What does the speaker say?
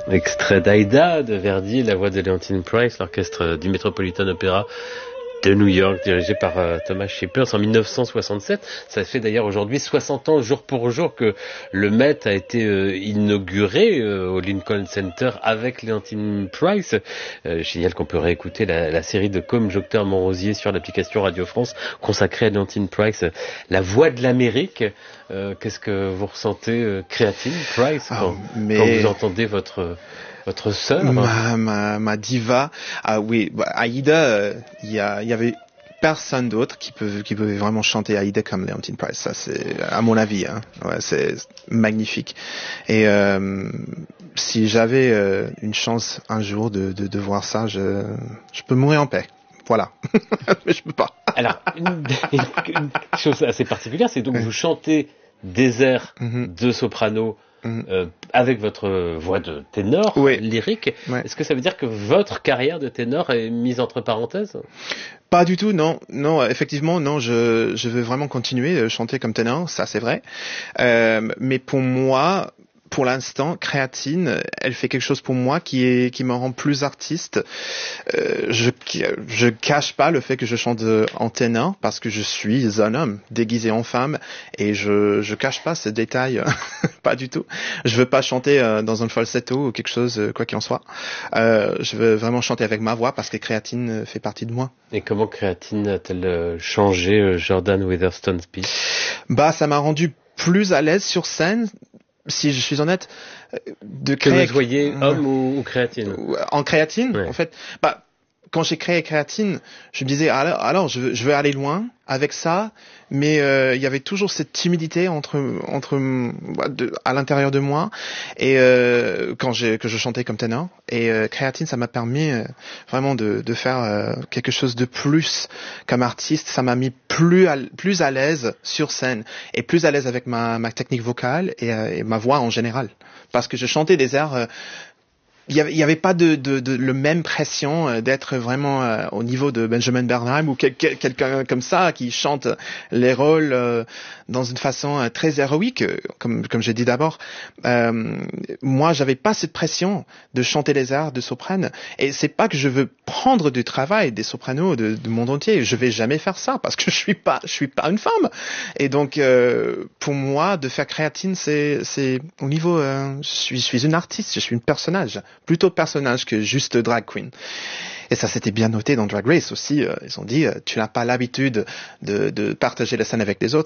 Extrait d'Aïda de Verdi, la voix de Leontyne Price, l'orchestre du Metropolitan Opera de New York, dirigé par Thomas Shippers en 1967. Ça fait d'ailleurs aujourd'hui 60 ans jour pour jour que le Met a été inauguré au Lincoln Center avec Leontyne Price. Génial qu'on peut réécouter la série de Comme Docteur Monrosier sur l'application Radio France consacrée à Leontyne Price, la voix de l'Amérique. Qu'est-ce que vous ressentez, Créatine Price, quand vous entendez votre sœur? Ma diva. Ah oui, Aïda, il y avait personne d'autre qui pouvait vraiment chanter Aïda comme Leontyne Price. Ça, c'est, à mon avis, hein. Ouais, c'est magnifique. Et, si j'avais une chance un jour de voir ça, je peux mourir en paix. Voilà. Mais je peux pas. Alors, une chose assez particulière, c'est donc vous chantez des airs de soprano avec votre voix de ténor lyrique. Ouais. Est-ce que ça veut dire que votre carrière de ténor est mise entre parenthèses? Pas du tout, non, effectivement, non, je veux vraiment continuer à chanter comme ténor, ça c'est vrai. Mais pour moi, pour l'instant, Créatine, elle fait quelque chose pour moi qui me rend plus artiste. Je cache pas le fait que je chante en ténor parce que je suis un homme déguisé en femme et je cache pas ce détail, pas du tout. Je veux pas chanter dans un falsetto ou quelque chose, quoi qu'il en soit. Je veux vraiment chanter avec ma voix parce que Créatine fait partie de moi. Et comment Créatine a-t-elle changé Jordan Weatherstone's piece? Ça m'a rendu plus à l'aise sur scène. Si je suis honnête, que vous soyez homme ou Créatine. En Créatine, en fait, quand j'ai créé Créatine, je me disais alors je veux aller loin avec ça, mais il y avait toujours cette timidité à l'intérieur de moi et que je chantais comme ténor et Créatine, ça m'a permis vraiment de faire quelque chose de plus comme artiste. Ça m'a mis plus à l'aise sur scène et plus à l'aise avec ma technique vocale et ma voix en général, parce que je chantais des airs. Il y avait pas le même pression d'être vraiment au niveau de Benjamin Bernheim ou quelqu'un comme ça qui chante les rôles dans une façon très héroïque, comme j'ai dit d'abord. Moi, j'avais pas cette pression de chanter les airs de soprano, et c'est pas que je veux prendre du travail des sopranos de monde entier. Je vais jamais faire ça parce que je suis pas une femme. Et donc pour moi, de faire Créatine, c'est au niveau je suis une artiste, je suis un personnage. Plutôt personnage que juste drag queen. Et ça s'était bien noté dans Drag Race aussi. Ils ont dit, tu n'as pas l'habitude de partager la scène avec les autres.